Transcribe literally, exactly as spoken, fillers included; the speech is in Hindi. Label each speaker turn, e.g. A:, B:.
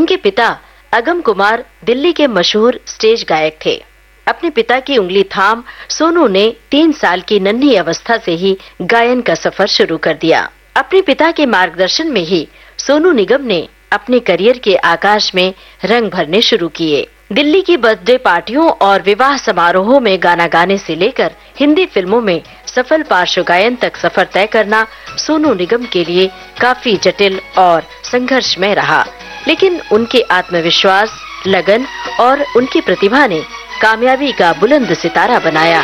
A: उनके पिता अगम कुमार दिल्ली के मशहूर स्टेज गायक थे। अपने पिता की उंगली थाम सोनू ने तीन साल की नन्ही अवस्था से ही गायन का सफर शुरू कर दिया। अपने पिता के मार्गदर्शन में ही सोनू निगम ने अपने करियर के आकाश में रंग भरने शुरू किए। दिल्ली की बर्थडे पार्टियों और विवाह समारोहों में गाना गाने से लेकर हिंदी फिल्मों में सफल पार्श्व गायन तक सफर तय करना सोनू निगम के लिए काफी जटिल और संघर्षमय रहा, लेकिन उनके आत्मविश्वास, लगन और उनकी प्रतिभा ने कामयाबी का बुलंद सितारा बनाया।